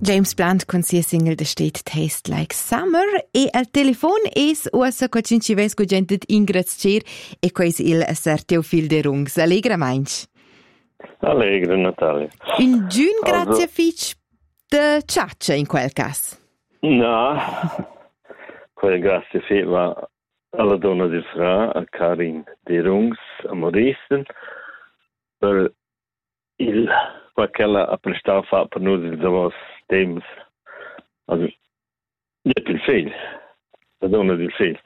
James Blunt con sia single The State Taste Like Summer e al telefon es ussa co cinci ves co gente Ingrid Cer e quais il serteu fil de rungs. Allegra mainch. Allegra, Natalia. Un giun grazie fich de ciaccia in quel cas. No, quel grazie fich va alla donna del Fra, a Karin de Rungs, a Moresten, per il quella ha prestato fa per noi il zavos temps. Also, nicht il figlio, la donna del figlio.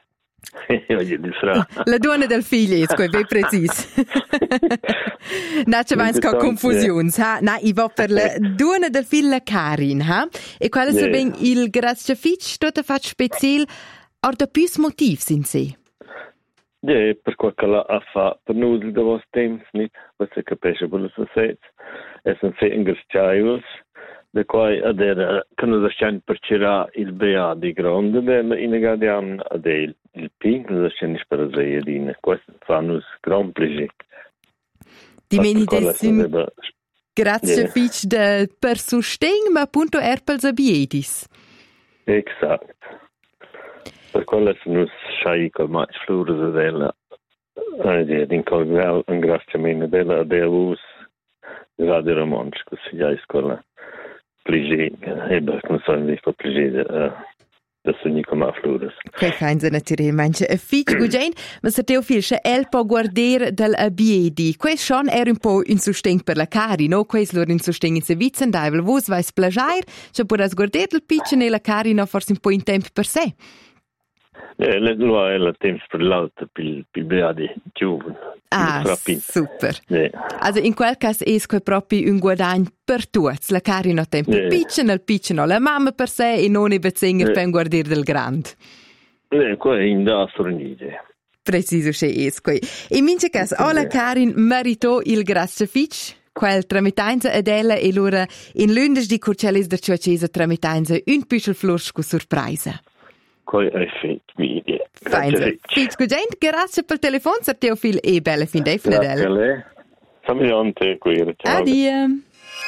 La donna del figlio, è ben preciso. Non c'è mai confusione, ha? No, io va per la donna del figlio Karin, ha? E quale yeah. Ben il grazie fitch, tutto fa speciale, ha da più motivi in sé. Ja, per quella ha fa per noi il zavos temps, nicht? Was si capisce per la società. Es un fe ingresciaius, de quai adera, che non lasciano percerà il BA di grande, della inegadian adel il P, non lasciano isperazia dine. Questo fa nos gran piacere. Dimeni dessin, grazie fitch per sustegn, ma appunto erpels abiedis. Exact. Per quello se nos schai col match flores adela, in colgal, un graziamento della adelus, Radio Romansch, così già è scuola piacere, non so se fa piacere da sogni come a flores. Quei feinze naturalmente fitch gugen, ma se teo filsche el po guardare dal abiedi. Quei schon un po' in sostegno per la cari, no? Quei lor in sostegno in se vizen daivel, vos vais plagiar, se poras guardare del pitchen e la cari no forse un po' in tempo per sé. Lo è il tempo per l'altro, per beati giovani. Ah, super. Yeah. Also in quel caso è proprio un guadagno per tutti. La cari no tempo piccino, il piccino la mamma per sé e non i bezzinger per guardare del grande. Qua è in da sornide. Preciso che è qui. In mince caso, la Karin merito il grazie fitch. Quel tramitanza ed ella e l'ora in lundes di Curcellis der Ciocesa tramitanza un piccolo florsch con sorpresa. Coi effetti media. Grazie. Grazie per il telefono, Teofil e bella fin de Fnedel. Grazie a lei. Fammi qui. Addio.